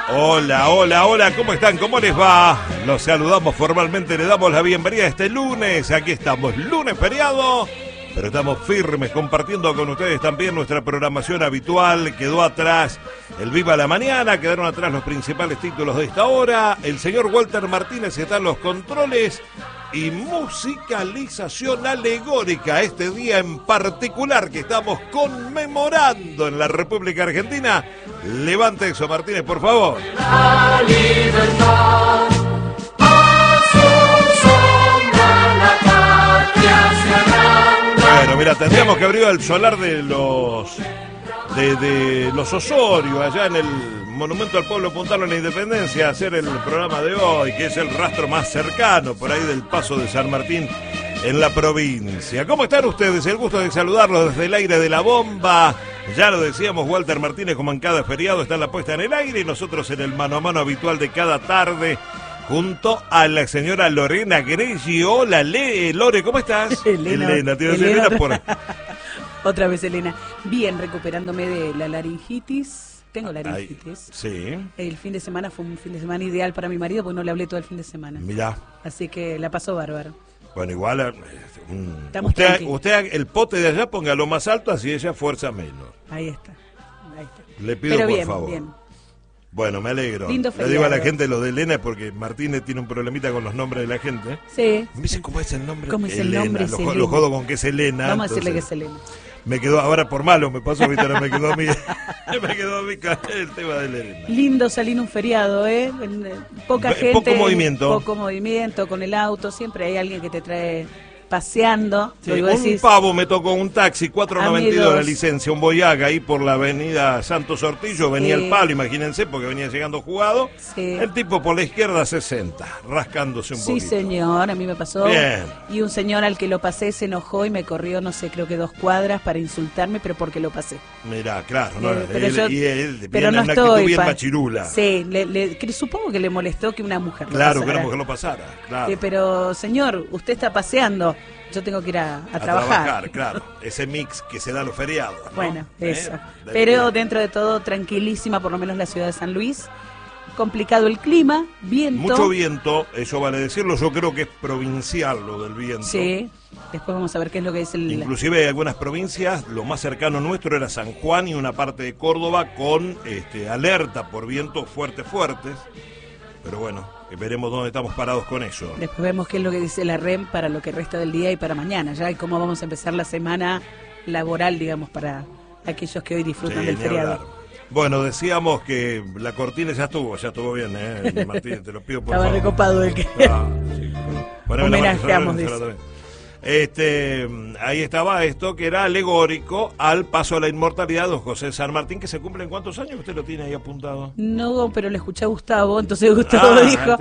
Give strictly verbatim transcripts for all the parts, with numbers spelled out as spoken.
Hola, hola, hola, ¿cómo están? ¿Cómo les va? Los saludamos formalmente, le damos la bienvenida este lunes. Aquí estamos, lunes feriado, pero estamos firmes compartiendo con ustedes también nuestra programación habitual. Quedó atrás el Viva la Mañana, quedaron atrás los principales títulos de esta hora. El señor Walter Martínez está en los controles y musicalización alegórica este día en particular que estamos conmemorando en la República Argentina. Levante eso, Martínez, por favor. La libertad, a su sombra la patria se agranda. Bueno, mira, tendríamos que abrir el solar de los de, de los Osorio, allá en el Monumento al Pueblo Puntano en la Independencia, a hacer el programa de hoy, que es el rastro más cercano por ahí del Paso de San Martín en la provincia. ¿Cómo están ustedes? El gusto de saludarlos desde el aire de la bomba. Ya lo decíamos, Walter Martínez, como en cada feriado, está en la puesta en el aire y nosotros en el mano a mano habitual de cada tarde, junto a la señora Lorena Gregi. Hola, Le, Lore, ¿cómo estás? Elena, Elena, te iba a decir Elena, Elena por... Otra vez, Elena. Bien, recuperándome de la laringitis. Tengo laringitis. Ay, sí. El fin de semana fue un fin de semana ideal para mi marido porque no le hablé todo el fin de semana. Mirá. Así que la pasó bárbaro. Bueno, igual, eh, un- Estamos usted, tranquilos. usted el pote de allá póngalo más alto, así ella fuerza menos. Ahí está. Ahí está. Le pido Pero por bien, favor. bien. Bueno, me alegro. Lindo Le digo a la feriado. gente lo de Elena porque Martínez tiene un problemita con los nombres de la gente. Sí. Me dicen cómo es el nombre. ¿Cómo es el Elena. nombre? Lo, Es jo- Elena. lo jodo con que es Elena. Vamos a decirle que es entonces, Elena. Me quedó, ahora por malo me pasó, ¿viste? Ahora me quedó a mí. me quedó a mí el tema de Elena. Lindo salir en un feriado, ¿eh? En, eh, Poca Ve- gente. poco movimiento. Poco movimiento con el auto. Siempre hay alguien que te trae paseando. Sí, Lo iba a un decir. pavo me tocó un taxi, cuatro noventa y dos la Amigos. licencia, un Voyaga ahí por la avenida Santos Ortillo, venía Sí. el palo, imagínense, porque venía llegando jugado. Sí. El tipo por la izquierda sesenta, rascándose un Sí, poquito. señor, a mí me pasó. Bien. Y un señor al que lo pasé se enojó y me corrió, no sé, creo que dos cuadras para insultarme, pero porque lo pasé. Mirá, claro, ¿no? Eh, pero Él- yo- y él pero viene no una actitud estoy bien pa- machirula. Sí, le, le- que supongo que le molestó que una mujer lo Claro, que pasara. una mujer lo pasara, claro. Eh, pero, señor, usted está paseando, yo tengo que ir a, a A trabajar. claro. Ese mix que se da los feriados, ¿no? Bueno, ¿Eh? eso. De- Pero de- dentro de todo, tranquilísima, por lo menos la ciudad de San Luis. Complicado el clima, viento. Mucho viento, eso vale decirlo, yo creo que es provincial lo del viento. Sí, después vamos a ver qué es lo que dice el... Inclusive hay algunas provincias, lo más cercano nuestro era San Juan y una parte de Córdoba con este, alerta por vientos fuertes, fuertes. Pero bueno, eh, veremos dónde estamos parados con eso. Después vemos qué es lo que dice la R E M para lo que resta del día y para mañana, ya y cómo vamos a empezar la semana laboral, digamos, para aquellos que hoy disfrutan Sí, del ni feriado. hablar. Bueno, decíamos que la cortina ya estuvo, ya estuvo bien, ¿eh? Martín, te lo pido por Estaba favor. recopado el que... Ah, sí. Poneme la Homenajeamos, mano, dice. también. Este, ahí estaba esto que era alegórico al paso a la inmortalidad de don José San Martín, que se cumple en cuántos años, usted lo tiene ahí apuntado. No, pero le escuché a Gustavo, entonces Gustavo Ah, dijo...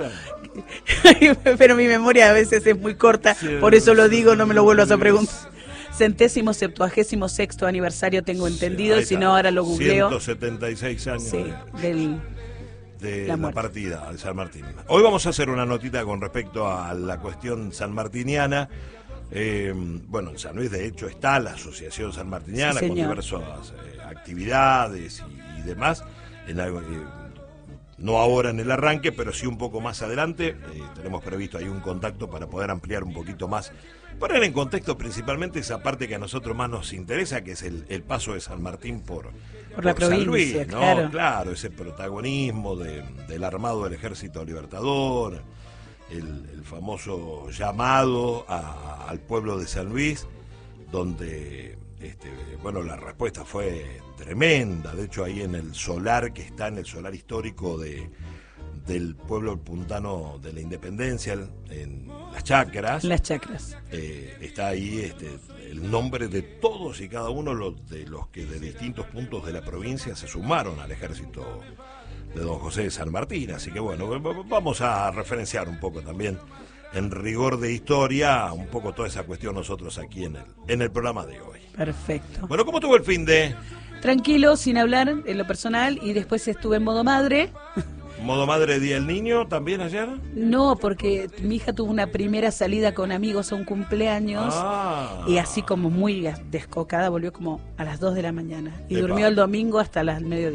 pero mi memoria a veces es muy corta, Sí, por eso lo sí, digo, no me lo vuelvas a sí. preguntar. Centésimo septuagésimo sexto aniversario tengo entendido, Ahí y si está. no ahora lo googleo. ciento setenta y seis años Sí, de, del... de la la, muerte. partida de San Martín. Hoy vamos a hacer una notita con respecto a la cuestión sanmartiniana. Eh, bueno, en San Luis de hecho está la Asociación Sanmartiniana Sí, con señor. diversas eh, actividades y, y demás. En algo, eh, no ahora en el arranque, pero sí un poco más adelante. Eh, tenemos previsto ahí un contacto para poder ampliar un poquito más, poner en contexto principalmente esa parte que a nosotros más nos interesa, que es el, el paso de San Martín por, Por la San provincia, Luis, ¿no? claro. Claro, ese protagonismo de- del armado del Ejército Libertador, el, el famoso llamado a- al pueblo de San Luis, donde este, bueno, la respuesta fue tremenda. De hecho, ahí en el solar que está en el solar histórico de del pueblo puntano de la Independencia, en las chacras, Las chacras. eh, está ahí este, el nombre de todos y cada uno los, de los que de distintos puntos de la provincia se sumaron al ejército de don José de San Martín. Así que bueno, vamos a referenciar un poco también, en rigor de historia, un poco toda esa cuestión nosotros aquí en el, en el programa de hoy. Perfecto. Bueno, ¿cómo estuvo el fin de Tranquilo, sin hablar en lo personal, y después estuve en modo madre. modo madre Día del Niño también ayer? No, porque mi hija tuvo una primera salida con amigos a un cumpleaños. Ah. Y así como muy descocada, volvió como a las dos de la mañana. Y Epa. durmió el domingo hasta las mediodía.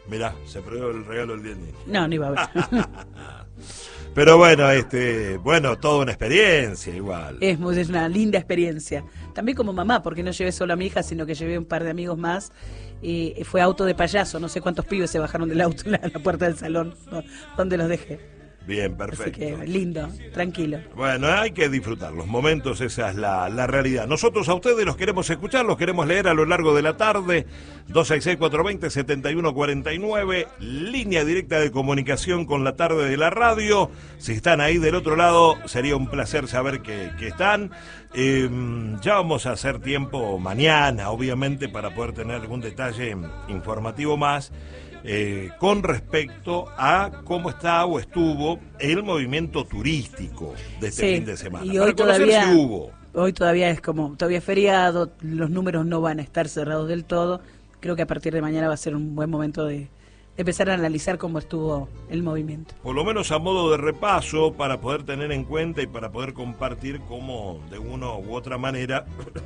Mirá, se perdió el regalo del día del niño. No, no iba a ver. Pero bueno, este, bueno, toda una experiencia igual. Es, muy- es una linda experiencia. También como mamá, porque no llevé solo a mi hija, sino que llevé un par de amigos más. Y fue auto de payaso, no sé cuántos pibes se bajaron del auto en la, en la puerta del salón, ¿no? Donde los dejé. Bien, Así perfecto. que lindo, tranquilo. Bueno, hay que disfrutar los momentos, esa es la, la realidad. Nosotros a ustedes los queremos escuchar, los queremos leer a lo largo de la tarde. dos seis seis, cuatro dos cero, siete uno cuatro nueve, línea directa de comunicación con la tarde de la radio. Si están ahí del otro lado, sería un placer saber que, que están. Eh, ya vamos a hacer tiempo mañana, obviamente, para poder tener algún detalle informativo más. Eh, con respecto a cómo está o estuvo el movimiento turístico de este Sí, fin de semana. y hoy Para conocer todavía, si hubo. hoy todavía es como, todavía es feriado, los números no van a estar cerrados del todo. Creo que a partir de mañana va a ser un buen momento de, de empezar a analizar cómo estuvo el movimiento. Por lo menos a modo de repaso, para poder tener en cuenta y para poder compartir cómo de una u otra manera,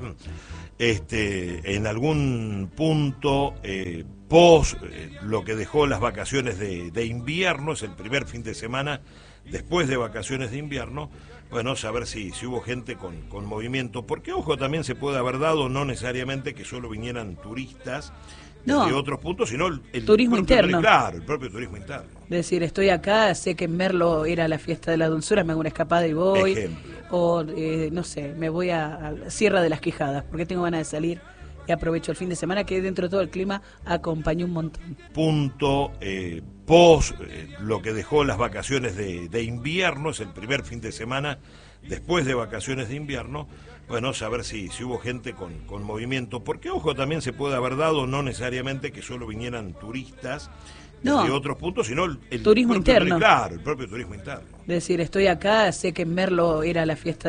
este, en algún punto, eh, post eh, lo que dejó las vacaciones de, de invierno, es el primer fin de semana después de vacaciones de invierno, bueno, saber si, si hubo gente con, con movimiento, porque ojo, también se puede haber dado, no necesariamente que solo vinieran turistas No. de otros puntos, sino el, el Turismo propio interno. turi- Claro, el propio turismo interno. Decir, estoy acá, sé que en Merlo era la fiesta de la dulzura, me hago una escapada y voy. Ejemplo. O, eh, no sé, me voy a, a Sierra de las Quijadas, porque tengo ganas de salir y aprovecho el fin de semana, que dentro de todo el clima acompañó un montón. Punto, eh, post eh, lo que dejó las vacaciones de, de invierno, es el primer fin de semana después de vacaciones de invierno, bueno, saber si, si hubo gente con, con movimiento, porque ojo, también se puede haber dado, no necesariamente que solo vinieran turistas No. de otros puntos, sino el, el Turismo propio interno. turi- Claro, el propio turismo interno. Decir, estoy acá, sé que en Merlo era la fiesta